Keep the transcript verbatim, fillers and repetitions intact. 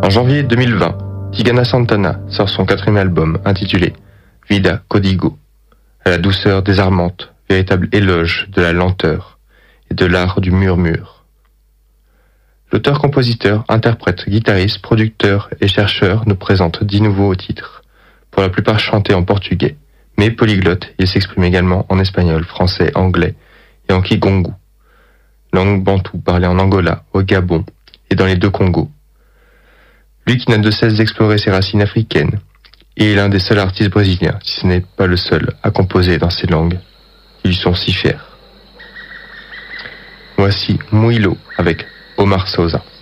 En janvier deux mille vingt, Tigana Santana sort son quatrième album intitulé Vida Código, à la douceur désarmante, véritable éloge de la lenteur et de l'art du murmure. L'auteur-compositeur, interprète, guitariste, producteur et chercheur nous présente dix nouveaux titres, pour la plupart chantés en portugais, mais polyglotte, il s'exprime également en espagnol, français, anglais et en kigongo, langue bantoue parlée en Angola, au Gabon et dans les deux Congos. Lui qui n'a de cesse d'explorer ses racines africaines, et est l'un des seuls artistes brésiliens, si ce n'est pas le seul, à composer dans ces langues qui lui sont si chères. Voici Mouilo avec Omar Sosa.